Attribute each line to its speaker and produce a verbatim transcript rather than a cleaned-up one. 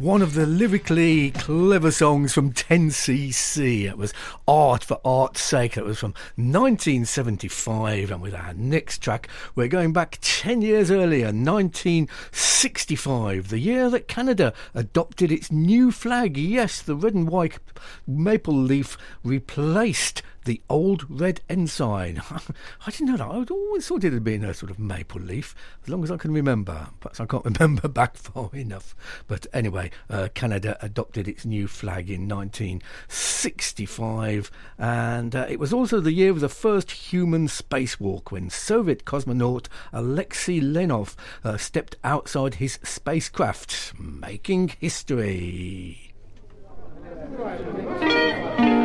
Speaker 1: One of the lyrically clever songs from ten C C. It was Art for Art's Sake. It was from nineteen seventy-five. And with our next track, we're going back ten years earlier, nineteen sixty-five, the year that Canada adopted its new flag. Yes, the red and white maple leaf replaced the old red ensign. I didn't know that. I always thought it had been a sort of maple leaf, as long as I can remember. Perhaps I can't remember back far enough. But anyway, uh, Canada adopted its new flag in nineteen sixty-five, and uh, it was also the year of the first human spacewalk, when Soviet cosmonaut Alexei Leonov uh, stepped outside his spacecraft, making history. Right.